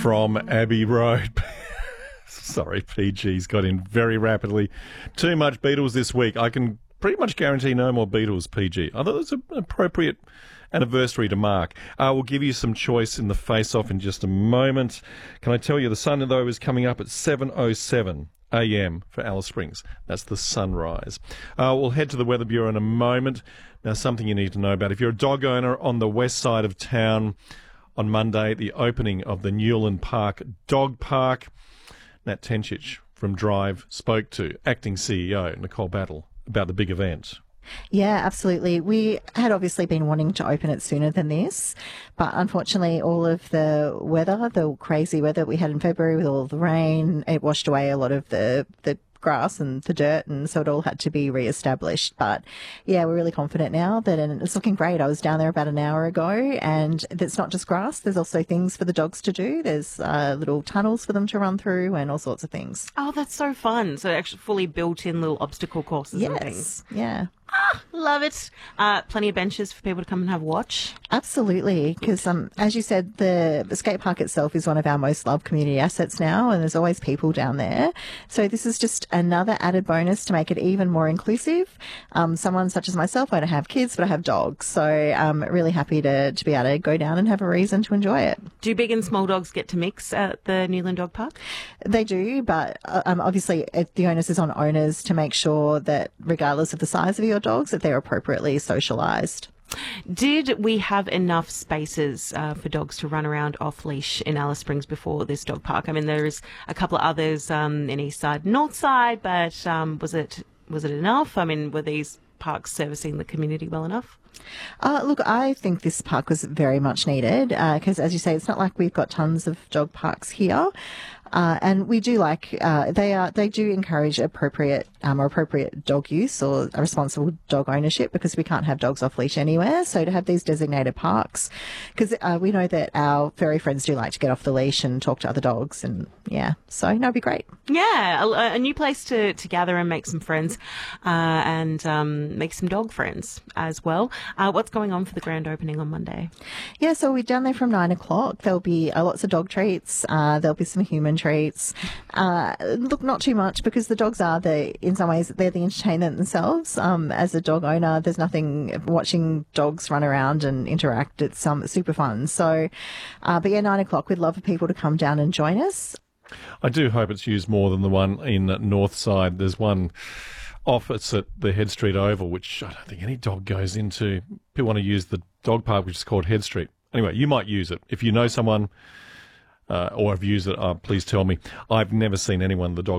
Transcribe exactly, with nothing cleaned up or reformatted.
from Abbey Road. Sorry, P G's got in very rapidly. Too much Beatles this week. I can pretty much guarantee no more Beatles, P G. I thought it was an appropriate anniversary to mark. Uh, we'll give you some choice in the face-off in just a moment. Can I tell you, the sun, though, is coming up at seven oh seven a m for Alice Springs. That's the sunrise. Uh, we'll head to the Weather Bureau in a moment. Now, something you need to know about. If you're a dog owner on the west side of town, on Monday, the opening of the Newland Park Dog Park, Nat Tenchich from Drive spoke to acting C E O Nicole Battle about the big event. Yeah, absolutely. We had obviously been wanting to open it sooner than this, but unfortunately all of the weather, the crazy weather we had in February with all the rain, it washed away a lot of the, the grass and the dirt, and so it all had to be re-established. But yeah, we're really confident now that, and it's looking great. I was down there about an hour ago, and it's not just grass. There's also things for the dogs to do. There's uh, little tunnels for them to run through and all sorts of things. Oh, that's so fun. So actually fully built-in little obstacle courses yes. and things. Yeah. Ah, love it. Uh, plenty of benches for people to come and have a watch. Absolutely, because um, as you said, the, the skate park itself is one of our most loved community assets now, and there's always people down there. So this is just another added bonus to make it even more inclusive. Um, someone such as myself, I don't have kids, but I have dogs, so I'm really happy to, to be able to go down and have a reason to enjoy it. Do big and small dogs get to mix at the Newland Dog Park? They do, but uh, um, obviously it, the onus is on owners to make sure that regardless of the size of your dogs, that they're appropriately socialised. Did we have enough spaces uh, for dogs to run around off leash in Alice Springs before this dog park? I mean, there's a couple of others um, in East Side, North Side, but um, was it was it enough? I mean, were these parks servicing the community well enough? Uh, look, I think this park was very much needed because, uh, as you say, it's not like we've got tons of dog parks here. Uh, and we do like, uh, they are, they do encourage appropriate, um, or appropriate dog use or a responsible dog ownership because we can't have dogs off leash anywhere. So to have these designated parks, because, uh, we know that our furry friends do like to get off the leash and talk to other dogs, and yeah, so no, it'd be great. Yeah. A, a new place to, to gather and make some friends, uh, and, um, make some dog friends as well. Uh, what's going on for the grand opening on Monday? Yeah. So we're down there from nine o'clock. There'll be uh, lots of dog treats. Uh, there'll be some human treats. Uh, look, not too much because the dogs are the, in some ways, they're the entertainment themselves. Um, as a dog owner, there's nothing watching dogs run around and interact. It's um, super fun. So, uh, but yeah, nine o'clock, we'd love for people to come down and join us. I do hope it's used more than the one in North Side. There's one off, it's at the Head Street Oval, which I don't think any dog goes into. People want to use the dog park, which is called Head Street. Anyway, you might use it. If you know someone, Uh, or have used it, uh, please tell me. I've never seen anyone at the dog